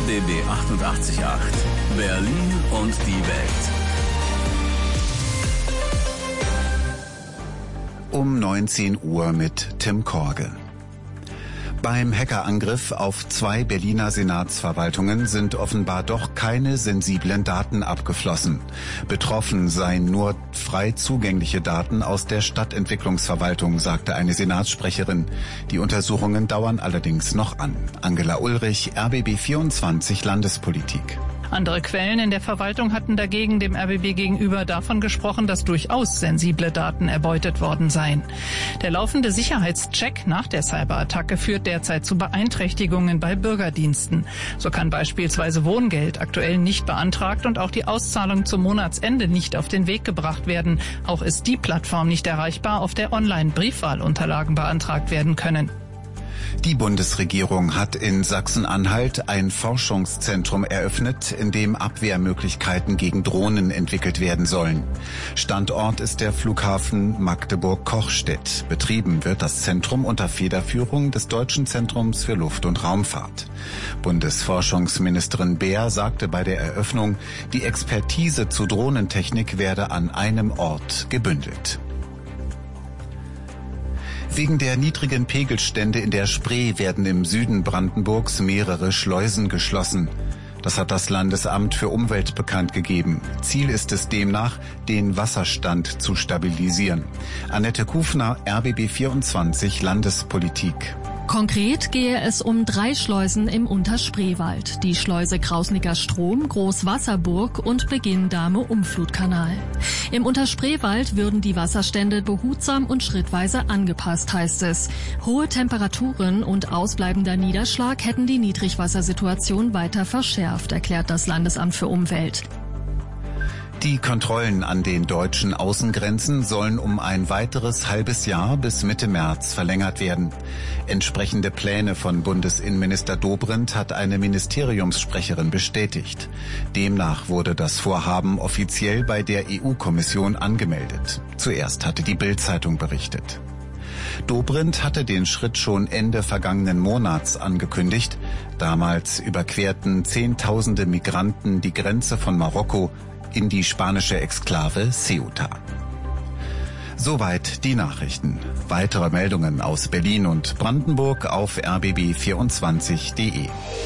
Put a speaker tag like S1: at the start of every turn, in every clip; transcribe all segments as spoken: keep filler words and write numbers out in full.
S1: B B achtundachtzig Komma acht. Berlin und die Welt.
S2: Um neunzehn Uhr mit Tim Korge. Beim Hackerangriff auf zwei Berliner Senatsverwaltungen sind offenbar doch keine sensiblen Daten abgeflossen. Betroffen seien nur frei zugängliche Daten aus der Stadtentwicklungsverwaltung, sagte eine Senatssprecherin. Die Untersuchungen dauern allerdings noch an. Angela Ulrich, R B B vierundzwanzig Landespolitik.
S3: Andere Quellen in der Verwaltung hatten dagegen dem R B B gegenüber davon gesprochen, dass durchaus sensible Daten erbeutet worden seien. Der laufende Sicherheitscheck nach der Cyberattacke führt derzeit zu Beeinträchtigungen bei Bürgerdiensten. So kann beispielsweise Wohngeld aktuell nicht beantragt und auch die Auszahlung zum Monatsende nicht auf den Weg gebracht werden. Auch ist die Plattform nicht erreichbar, auf der Online-Briefwahlunterlagen beantragt werden können.
S2: Die Bundesregierung hat in Sachsen-Anhalt ein Forschungszentrum eröffnet, in dem Abwehrmöglichkeiten gegen Drohnen entwickelt werden sollen. Standort ist der Flughafen Magdeburg-Kochstedt. Betrieben wird das Zentrum unter Federführung des Deutschen Zentrums für Luft- und Raumfahrt. Bundesforschungsministerin Beer sagte bei der Eröffnung, die Expertise zu Drohnentechnik werde an einem Ort gebündelt. Wegen der niedrigen Pegelstände in der Spree werden im Süden Brandenburgs mehrere Schleusen geschlossen. Das hat das Landesamt für Umwelt bekannt gegeben. Ziel ist es demnach, den Wasserstand zu stabilisieren. Annette Kufner, R B B vierundzwanzig Landespolitik.
S4: Konkret gehe es um drei Schleusen im Unterspreewald. Die Schleuse Krausnicker Strom, Großwasserburg und Beginn-Dahme-Umflutkanal. Im Unterspreewald würden die Wasserstände behutsam und schrittweise angepasst, heißt es. Hohe Temperaturen und ausbleibender Niederschlag hätten die Niedrigwassersituation weiter verschärft, erklärt das Landesamt für Umwelt.
S2: Die Kontrollen an den deutschen Außengrenzen sollen um ein weiteres halbes Jahr bis Mitte März verlängert werden. Entsprechende Pläne von Bundesinnenminister Dobrindt hat eine Ministeriumssprecherin bestätigt. Demnach wurde das Vorhaben offiziell bei der E U-Kommission angemeldet. Zuerst hatte die Bild-Zeitung berichtet. Dobrindt hatte den Schritt schon Ende vergangenen Monats angekündigt. Damals überquerten Zehntausende Migranten die Grenze von Marokko in die spanische Exklave Ceuta. Soweit die Nachrichten. Weitere Meldungen aus Berlin und Brandenburg auf r b b vierundzwanzig punkt de.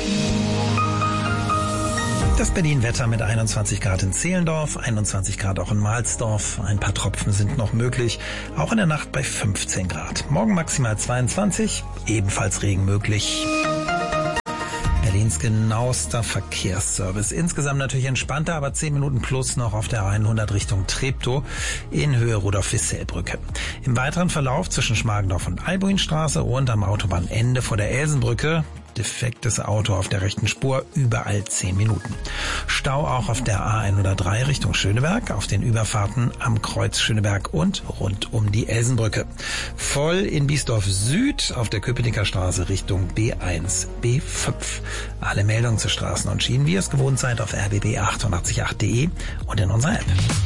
S5: Das Berlin-Wetter mit einundzwanzig Grad in Zehlendorf, einundzwanzig Grad auch in Mahlsdorf. Ein paar Tropfen sind noch möglich, auch in der Nacht bei fünfzehn Grad. Morgen maximal zweiundzwanzig, ebenfalls Regen möglich. Berlins genauester Verkehrsservice. Insgesamt natürlich entspannter, aber zehn Minuten plus noch auf der hundert Richtung Treptow in Höhe Rudolf-Wissell-Brücke. Im weiteren Verlauf zwischen Schmargendorf und Albuinstraße und am Autobahnende vor der Elsenbrücke defektes Auto auf der rechten Spur, überall zehn Minuten. Stau auch auf der A hundertdrei Richtung Schöneberg, auf den Überfahrten am Kreuz Schöneberg und rund um die Elsenbrücke. Voll in Biesdorf Süd auf der Köpenicker Straße Richtung B eins, B fünf. Alle Meldungen zu Straßen und Schienen, wie ihr es gewohnt seid, auf r b b achtundachtzig punkt acht punkt de und in unserer App.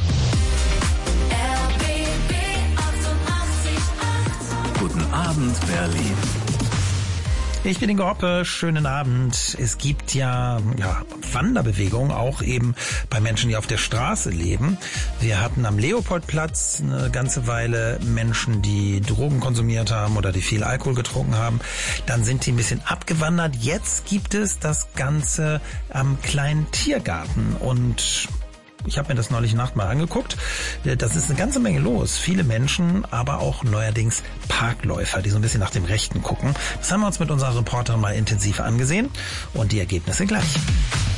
S1: R B B achtundachtzig Komma acht. Guten Abend, Berlin.
S5: Ich bin Ingo Hoppe, schönen Abend. Es gibt ja, ja Wanderbewegung, auch eben bei Menschen, die auf der Straße leben. Wir hatten am Leopoldplatz eine ganze Weile Menschen, die Drogen konsumiert haben oder die viel Alkohol getrunken haben. Dann sind die ein bisschen abgewandert. Jetzt gibt es das Ganze am kleinen Tiergarten und ich habe mir das neulich Nacht mal angeguckt. Das ist eine ganze Menge los. Viele Menschen, aber auch neuerdings Parkläufer, die so ein bisschen nach dem Rechten gucken. Das haben wir uns mit unserer Reporterin mal intensiv angesehen und die Ergebnisse gleich.